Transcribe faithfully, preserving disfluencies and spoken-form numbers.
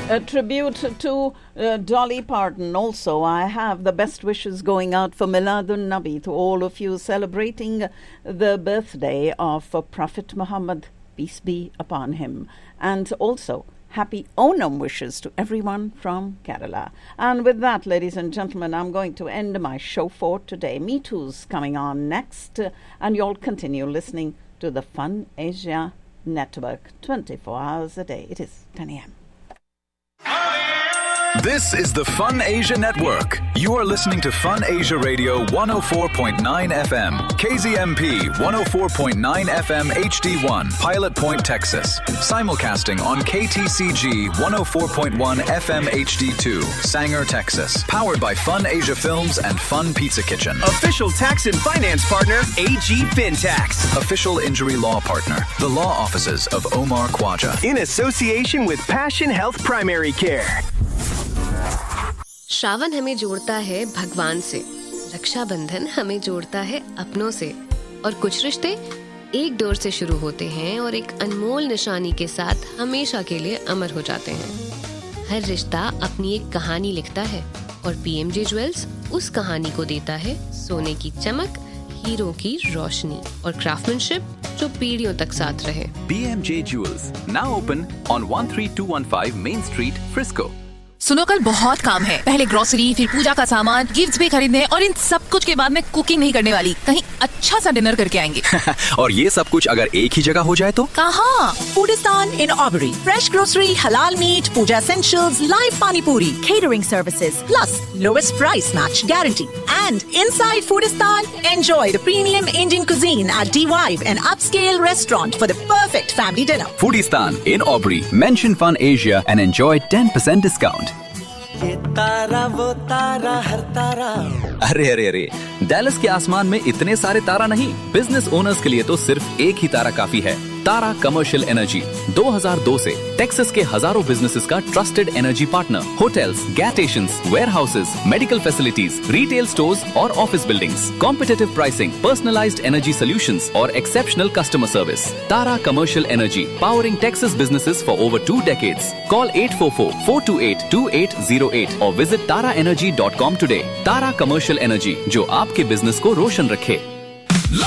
A tribute to uh, Dolly Parton. Also, I have the best wishes going out for Miladun Nabi to all of you celebrating the birthday of uh, Prophet Muhammad, peace be upon him. And also, happy Onam wishes to everyone from Kerala. And with that, ladies and gentlemen, I'm going to end my show for today. Me Too's coming on next, uh, and you'll continue listening to the Fun Asia Network twenty-four hours a day. It is ten a.m. This is the Fun Asia Network. You are listening to Fun Asia Radio one oh four point nine F M, K Z M P one oh four point nine F M H D one, Pilot Point, Texas. Simulcasting on K T C G one oh four point one F M H D two, Sanger, Texas. Powered by Fun Asia Films and Fun Pizza Kitchen. Official tax and finance partner, A G FinTax. Official injury law partner, the law offices of Omar Khwaja. In association with Passion Health Primary Care. Shravan हमें जोड़ता है भगवान से, रक्षाबंधन हमें जोड़ता है अपनों से, और कुछ रिश्ते एक डोर से शुरू होते हैं और एक अनमोल निशानी के साथ हमेशा के लिए अमर हो जाते हैं। हर रिश्ता अपनी एक कहानी लिखता है और पीएमजे ज्वेल्स उस कहानी को देता है सोने की चमक, हीरों की रोशनी और क्राफ्टमैनशिप जो पीढ़ियों तक साथ रहे। पीएमजे jewels, now open on one three two one five Main Street, Frisco. सुनो, कल बहुत काम है। पहले ग्रोसरी, फिर पूजा का सामान, गिफ्ट्स भी खरीदने, और इन सब कुछ के बाद मैं कुकिंग नहीं करने वाली। कहीं अच्छा सा डिनर करके आएंगे। और ये सब कुछ अगर एक ही जगह हो जाए तो? कहाँ? Foodistan in Aubrey. Fresh grocery, halal meat, puja essentials, live pani puri, catering services, plus lowest price match guarantee. And inside Foodistan, enjoy the premium Indian cuisine at D-Vibe, an upscale restaurant for the perfect family dinner. Foodistan in Aubrey. Mention Fun Asia and enjoy ten percent discount. ये तारा वो तारा हर तारा। अरे अरे अरे, Dallas के आसमान में इतने सारे तारा नहीं। बिजनेस ओनर्स के लिए तो सिर्फ एक ही तारा काफी है। तारा कमर्शियल एनर्जी दो हज़ार दो से टेक्सास के हजारों बिजनेसेस का trusted energy partner. Hotels, gas stations, warehouses, medical facilities, retail stores और office buildings, competitive pricing, personalised energy solutions और exceptional customer service. Tara commercial energy, powering Texas businesses for over two decades. Call eight four four, four two eight, two eight zero eight or visit tara energy dot com today. Tara Commercial Energy, जो आपके business को रोशन रखे।